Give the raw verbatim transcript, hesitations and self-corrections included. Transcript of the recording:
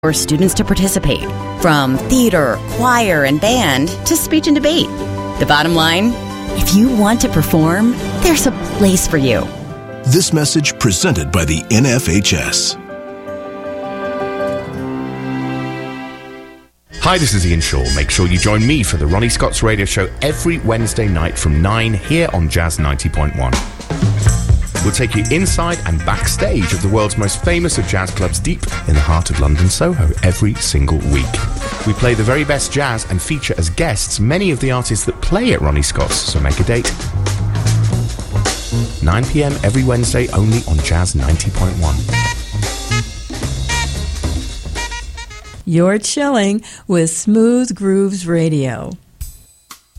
for students to participate, from theater, choir, and band to speech and debate. The bottom line, if you want to perform, there's a place for you. This message presented by the N F H S. Hi, this is Ian Shaw. Make sure you join me for the Ronnie Scott's Radio Show every Wednesday night from nine here on Jazz ninety point one. We'll take you inside and backstage of the world's most famous of jazz clubs deep in the heart of London Soho every single week. We play the very best jazz and feature as guests many of the artists that play at Ronnie Scott's, so make a date. nine p.m. every Wednesday only on Jazz ninety point one. You're chilling with Smooth Grooves Radio.